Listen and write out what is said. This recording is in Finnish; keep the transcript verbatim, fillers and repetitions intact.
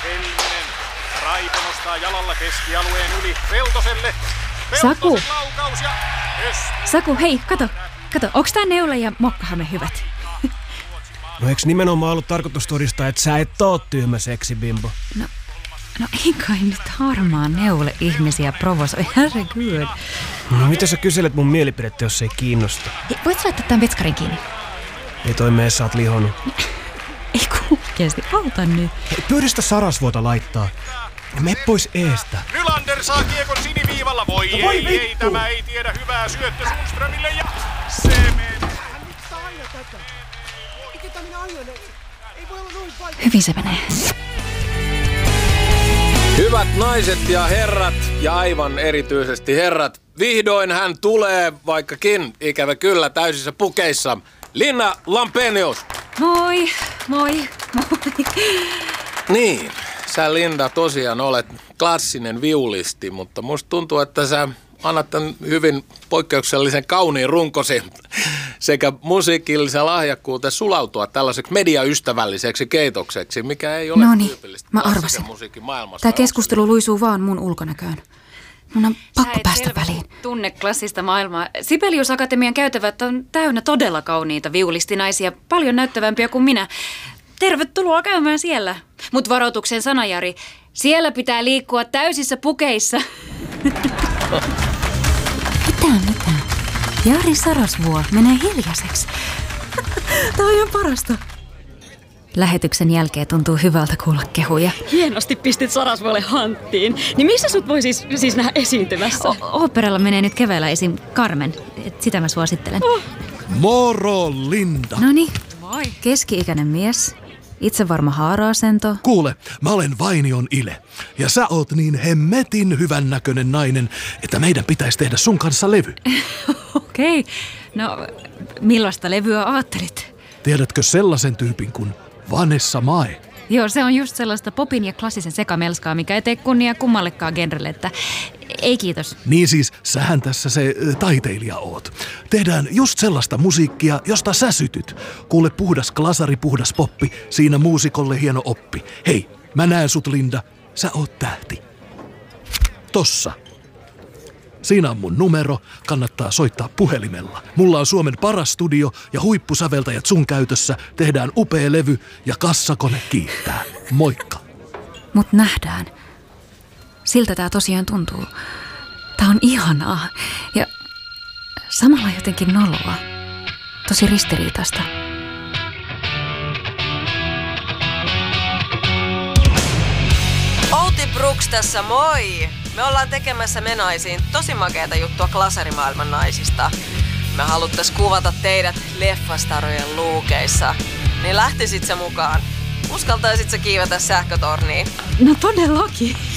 Hellinen. Raipo nostaa jalalla keskialueen yli Peltoselle. Saku. Laukaus ja Saku, hei, kato. Kato, onks tää neula ja mokkahame hyvät? No eiks nimenomaan ollut tarkoitus todistaa, että sä et oo tyhmä seksibimbo? No, no ei kai nyt harmaa neule ihmisiä provosoi, herregud. No miten sä kyselet mun mielipidettä, jos ei kiinnosta? Hei, voit sä laittaa tän vetskarin kiinni? Ei toi mee, sä oot lihonut. Ei kuukeasti, auta nyt. Hei, pöydistä sarasvuota laittaa. Me pois eestä. Nylander saa kiekon siniviivalla. Voi, no voi ei, vittu. ei, tämä ei tiedä hyvää syöttö Sundströmille ja se menee. Hyvin se menee. Hyvät naiset ja herrat, ja aivan erityisesti herrat, vihdoin hän tulee, vaikkakin ikävä kyllä täysissä pukeissa. Linna Lampenius. Moi, moi, moi. Niin, sä Linda tosiaan olet klassinen viulisti, mutta musta tuntuu, että sä annat tämän hyvin poikkeuksellisen kauniin runkosi sekä musiikillisen lahjakkuuteen sulautua tällaiseksi mediaystävälliseksi keitokseksi, mikä ei ole Noniin, tyypillistä mä klassisen arvasin. musiikin maailmassa. Tää keskustelu luisuu vaan mun ulkonäköön. Mun on pakko päästä väliin. Tunne klassista maailmaa. Sibelius Akatemian käytävät on täynnä todella kauniita viulistinaisia, paljon näyttävämpiä kuin minä. Tervetuloa käymään siellä. Mut varoituksen sana, Jari. Siellä pitää liikkua täysissä pukeissa. Mitä, mitä? Jari Sarasvuo menee hiljaiseksi. Tää on ihan parasta. Lähetyksen jälkeen tuntuu hyvältä kuulla kehuja. Hienosti pistit Sarasvuolle hanttiin. Niin missä sut voi siis, siis nähdä esiintymässä? O- Oopperalla menee nyt keväällä esim. Carmen. Et sitä mä suosittelen. Oh. Moro, Linda. Noniin. Keski-ikäinen mies. Itsevarma haara-asento. Kuule, mä olen Vainion Ile. Ja sä oot niin hemmetin hyvän näköinen nainen, että meidän pitäisi tehdä sun kanssa levy. Okei. Okay. No, millaista levyä ajattelit? Tiedätkö sellaisen tyypin kuin Vanessa Mae? Joo, se on just sellaista popin ja klassisen sekamelskaa, mikä ei tee kunnia kummallekaan genrelle, että ei kiitos. Niin siis, sähän tässä se ö, taiteilija oot. Tehdään just sellaista musiikkia, josta sä sytyt. Kuule, puhdas klasari, puhdas poppi, siinä muusikolle hieno oppi. Hei, mä näen sut, Linda, sä oot tähti. Tossa. Siinä on mun numero, kannattaa soittaa puhelimella. Mulla on Suomen paras studio ja huippusäveltäjät sun käytössä. Tehdään upea levy ja kassakone kiittää. Moikka. Mut nähdään. Siltä tää tosiaan tuntuu. Tää on ihanaa ja samalla jotenkin noloa. Tosi ristiriitaista. Outi Brooks tässä, moi! Me ollaan tekemässä Menaisiin tosi makeata juttua klasarimaailman naisista. Me haluttais kuvata teidät leffastarojen luukeissa. Niin lähtisit sä mukaan? Uskaltaisit sä kiivetä sähkötorniin? No todellakin.